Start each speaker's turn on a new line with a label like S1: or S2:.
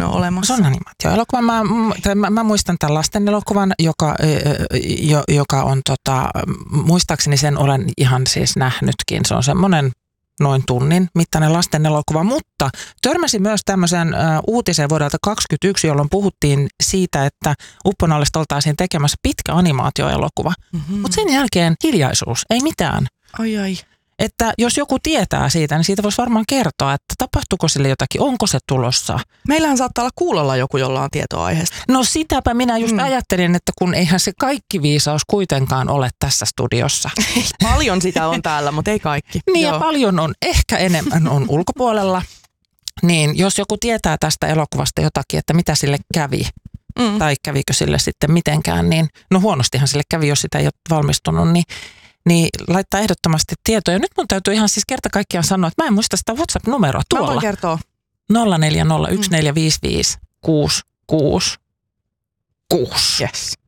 S1: ole olemassa.
S2: Se on animaatioelokuva. Mä muistan tämän lasten elokuvan, joka on muistaakseni sen olen ihan siis nähnytkin. Se on semmoinen noin tunnin mittainen lasten elokuva, mutta törmäsin myös tämmöiseen uutiseen vuodelta 2021, jolloin puhuttiin siitä, että Upponallista oltaisiin tekemässä pitkä animaatioelokuva. Mutta sen jälkeen hiljaisuus, ei mitään.
S1: Ai.
S2: Että jos joku tietää siitä, niin siitä voisi varmaan kertoa, että tapahtuuko sille jotakin, onko se tulossa.
S1: Meillähän saattaa olla kuulolla joku, jolla on tietoa aiheesta.
S2: No sitäpä minä just ajattelin, että kun eihän se kaikki viisaus kuitenkaan ole tässä studiossa.
S1: Paljon sitä on täällä, mutta ei kaikki.
S2: Niin ja paljon on, ehkä enemmän on ulkopuolella. Niin jos joku tietää tästä elokuvasta jotakin, että mitä sille kävi, tai kävikö sille sitten mitenkään, niin no huonostihan sille kävi, jos sitä ei ole valmistunut, niin laittaa ehdottomasti tietoja. Nyt mun täytyy ihan siis kerta kaikkiaan sanoa, että mä en muista sitä WhatsApp-numeroa tuolla.
S1: Mä voin kertoa.
S2: 0401455666.
S1: Yes.